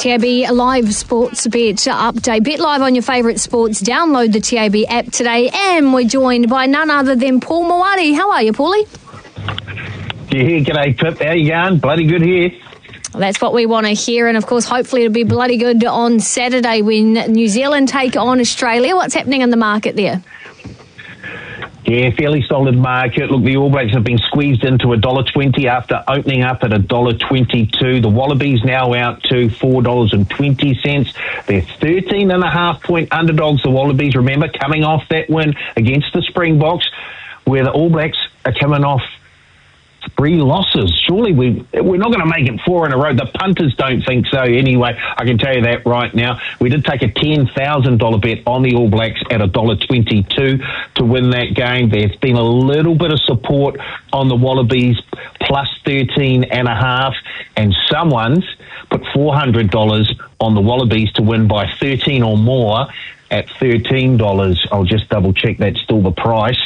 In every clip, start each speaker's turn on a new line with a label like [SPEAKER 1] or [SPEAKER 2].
[SPEAKER 1] TAB Live Sports Bet update. Bet live on your favourite sports. Download the TAB app today. And we're joined by none other than Paul Mawari. How are you, Paulie?
[SPEAKER 2] Yeah, g'day, Pip. How you going? Bloody good here.
[SPEAKER 1] Well, that's what we want to hear. And, of course, hopefully it'll be bloody good on Saturday when New Zealand take on Australia. What's happening in the market there?
[SPEAKER 2] Yeah, fairly solid market. Look, the All Blacks have been squeezed into $1.20 after opening up at $1.22. The Wallabies now out to $4.20. They're 13.5-point underdogs, the Wallabies, remember, coming off that win against the Springboks, where the All Blacks are coming off 3 losses. Surely we're not going to make it 4 in a row. The punters don't think so anyway. I can tell you that right now. We did take a $10,000 bet on the All Blacks at $1.22 to win that game. There's been a little bit of support on the Wallabies plus 13.5, and someone's put $400 on the Wallabies to win by 13 or more at $13. I'll just double check that's still the price.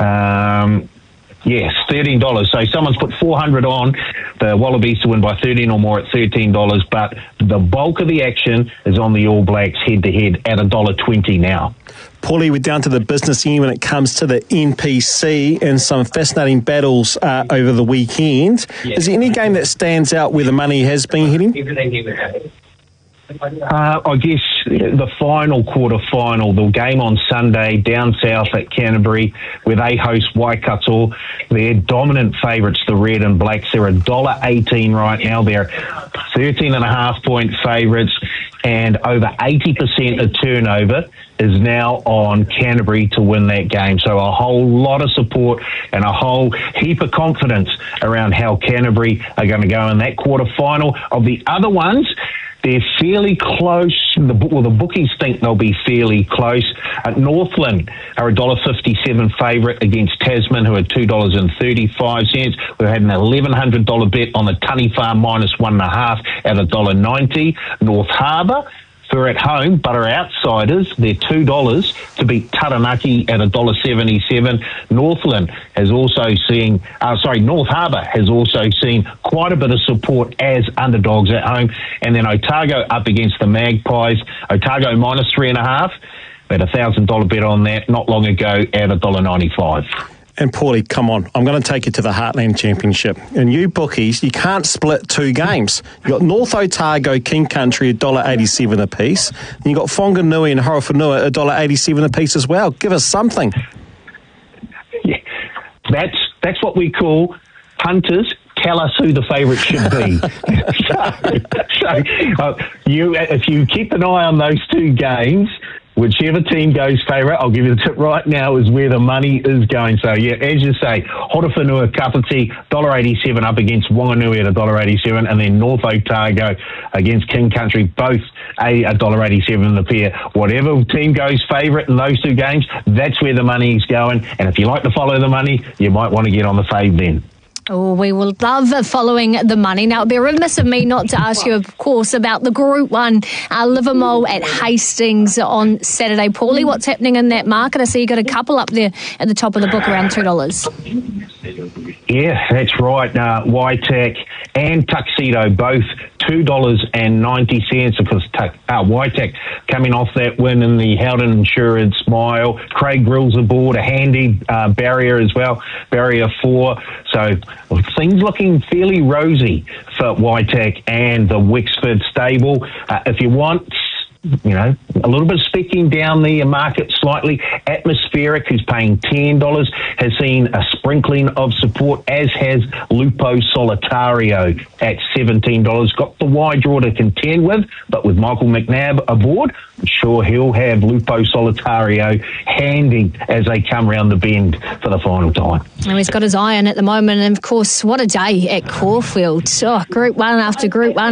[SPEAKER 2] Yes, $13. So someone's put $400 on the Wallabies to win by 13 or more at $13, but the bulk of the action is on the All Blacks head-to-head at $1.20 now.
[SPEAKER 3] Paulie, we're down to the business end when it comes to the NPC and some fascinating battles over the weekend. Yeah. Is there any game that stands out where the money has been hitting?
[SPEAKER 2] I guess the quarter-final, the game on Sunday down south at Canterbury where they host Waikato. They're dominant favourites, the Red and Blacks. They're $1.18 right now. They're 13.5-point favourites, and over 80% of turnover is now on Canterbury to win that game. So a whole lot of support and a whole heap of confidence around how Canterbury are going to go in that quarter-final. Of the other ones, they're fairly close. The bookies think they'll be fairly close. At Northland are $1.57 favourite against Tasman, who are $2.35. We had an $1,100 bet on the Tunny Farm minus 1.5 at $1.90. North Harbour, who are at home but are outsiders, they're $2 to beat Taranaki at $1.77. Northland has also seen, North Harbour has also seen quite a bit of support as underdogs at home. And then Otago up against the Magpies. Otago minus 3.5. We had a $1,000 bet on that not long ago at $1.95.
[SPEAKER 3] And Paulie, come on, I'm going to take you to the Heartland Championship. And you bookies, you can't split 2 games. You've got North Otago, King Country, $1.87 apiece. And you've got Whanganui and Horowhenua, $1.87 apiece as well. Give us something.
[SPEAKER 2] Yeah, that's what we call punters. Tell us who the favourite should be. If you keep an eye on those 2 games, whichever team goes favourite, I'll give you the tip right now, is where the money is going. So, yeah, as you say, Horowhenua, Kapiti, $1.87 up against Wanganui at $1.87, and then North Otago against King Country, both $1.87 the pair. Whatever team goes favourite in those 2 games, that's where the money's going. And if you like to follow the money, you might want to get on the fave then.
[SPEAKER 1] Oh, we will love following the money. Now, it would be remiss of me not to ask you, of course, about the Group 1 Livermore at Hastings on Saturday. Paulie, what's happening in that market? I see you got a couple up there at the top of the book around $2.
[SPEAKER 2] Yeah, that's right. Waitak and Tuxedo, both $2.90. Of course, Waitak coming off that win in the Howden Insurance Mile. Craig Grill's aboard, a handy barrier as well, barrier 4. So things looking fairly rosy for Waitak and the Wexford stable. If you want, a little bit of specking down the market slightly. Atmospheric, who's paying $10, has seen a sprinkling of support, as has Lupo Solitario at $17. Got the wide draw to contend with, but with Michael McNabb aboard, I'm sure he'll have Lupo Solitario handy as they come round the bend for the final time.
[SPEAKER 1] And he's got his eye on at the moment, and of course, what a day at Caulfield. Group 1 after Group 1.